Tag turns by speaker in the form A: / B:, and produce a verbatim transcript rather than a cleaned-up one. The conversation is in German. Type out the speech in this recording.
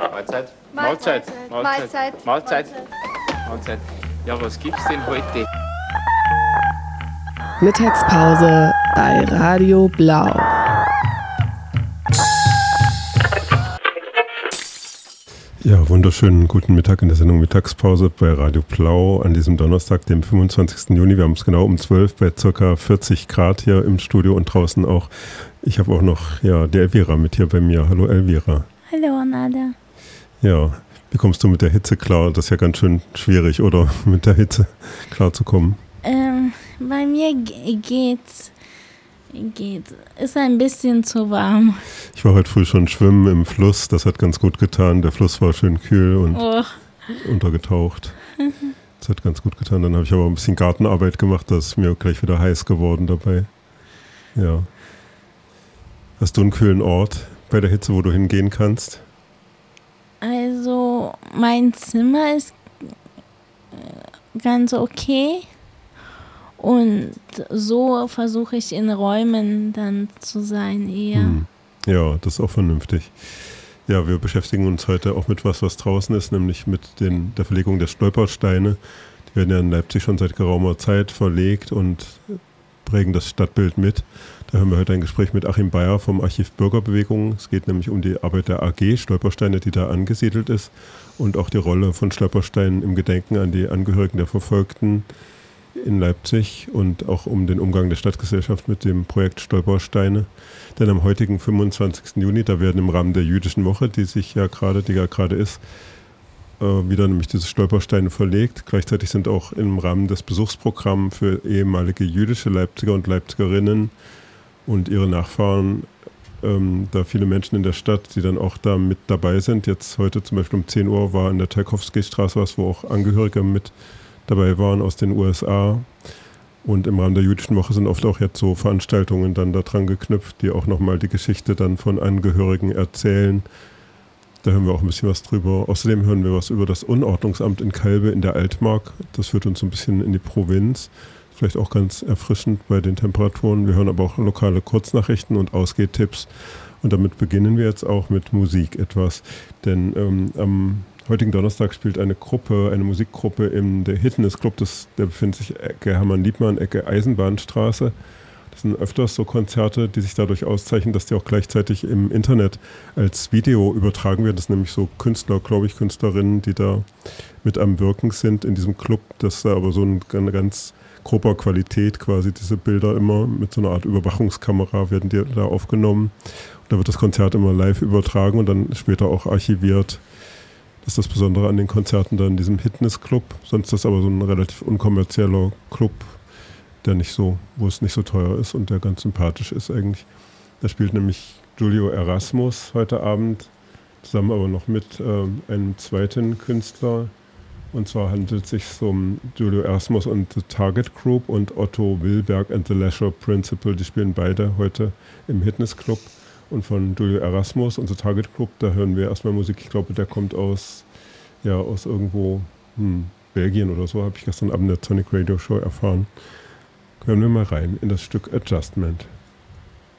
A: Mahlzeit.
B: Mahlzeit.
A: Mahlzeit. Mahlzeit. Mahlzeit. Ja, was gibt's denn heute?
C: Mittagspause bei Radio Blau.
D: Ja, wunderschönen guten Mittag in der Sendung Mittagspause bei Radio Blau an diesem Donnerstag, dem fünfundzwanzigsten Juni. Wir haben es genau um zwölf bei ca. vierzig Grad hier im Studio und draußen auch. Ich habe auch noch ja, die Elvira mit hier bei mir. Hallo Elvira.
B: Hallo Nada.
D: Ja, wie kommst du mit der Hitze klar? Das ist ja ganz schön schwierig, oder? Mit der Hitze klarzukommen.
B: Ähm, bei mir g- geht's. Geht. Ist ein bisschen zu warm.
D: Ich war heute früh schon schwimmen im Fluss, das hat ganz gut getan. Der Fluss war schön kühl und
B: Oh.
D: untergetaucht. Das hat ganz gut getan. Dann habe ich aber ein bisschen Gartenarbeit gemacht, da ist mir gleich wieder heiß geworden dabei. Ja. Hast du einen kühlen Ort bei der Hitze, wo du hingehen kannst?
B: Also, mein Zimmer ist ganz okay. Und so versuche ich in Räumen dann zu sein eher.
D: Hm. Ja, das ist auch vernünftig. Ja, wir beschäftigen uns heute auch mit was, was draußen ist, nämlich mit den, der Verlegung der Stolpersteine. Die werden ja in Leipzig schon seit geraumer Zeit verlegt und prägen das Stadtbild mit. Da hören wir heute ein Gespräch mit Achim Bayer vom Archiv Bürgerbewegung. Es geht nämlich um die Arbeit der A G Stolpersteine, die da angesiedelt ist, und auch die Rolle von Stolpersteinen im Gedenken an die Angehörigen der Verfolgten in Leipzig und auch um den Umgang der Stadtgesellschaft mit dem Projekt Stolpersteine. Denn am heutigen fünfundzwanzigsten Juni, da werden im Rahmen der Jüdischen Woche, die sich ja gerade, die ja gerade ist, äh, wieder nämlich diese Stolpersteine verlegt. Gleichzeitig sind auch im Rahmen des Besuchsprogramms für ehemalige jüdische Leipziger und Leipzigerinnen und ihre Nachfahren ähm, da viele Menschen in der Stadt, die dann auch da mit dabei sind. Jetzt heute zum Beispiel um zehn Uhr war in der Tchaikovsky-Straße was, wo auch Angehörige mit dabei waren aus den U S A. Und im Rahmen der Jüdischen Woche sind oft auch jetzt so Veranstaltungen dann daran geknüpft, die auch nochmal die Geschichte dann von Angehörigen erzählen. Da hören wir auch ein bisschen was drüber. Außerdem hören wir was über das Unordnungsamt in Calbe in der Altmark. Das führt uns so ein bisschen in die Provinz. Vielleicht auch ganz erfrischend bei den Temperaturen. Wir hören aber auch lokale Kurznachrichten und Ausgehtipps. Und damit beginnen wir jetzt auch mit Musik etwas. Denn ähm, am heutigen Donnerstag spielt eine Gruppe, eine Musikgruppe im der Hitness Club, das, der befindet sich Ecke Hermann-Liebmann, Ecke Eisenbahnstraße. Das sind öfters so Konzerte, die sich dadurch auszeichnen, dass die auch gleichzeitig im Internet als Video übertragen werden. Das sind nämlich so Künstler, glaube ich, Künstlerinnen, die da mit am Wirken sind in diesem Club. Das ist aber so eine ganz grober Qualität quasi, diese Bilder immer mit so einer Art Überwachungskamera werden die da aufgenommen. Und da wird das Konzert immer live übertragen und dann später auch archiviert. Das ist das Besondere an den Konzerten da in diesem Hitness-Club. Sonst ist das aber so ein relativ unkommerzieller Club, der nicht so, wo es nicht so teuer ist und der ganz sympathisch ist eigentlich. Da spielt nämlich Giulio Erasmus heute Abend, zusammen aber noch mit ähm, einem zweiten Künstler. Und zwar handelt es sich um Giulio Erasmus und The Target Group und Otto Wilberg and the Leisure Principle. Die spielen beide heute im Hitness-Club. Und von Giulio Erasmus, unser Target Group, da hören wir erstmal Musik. Ich glaube, der kommt aus, ja, aus irgendwo hm, Belgien oder so, habe ich gestern Abend in der Sonic Radio Show erfahren. Hören wir mal rein in das Stück Adjustment.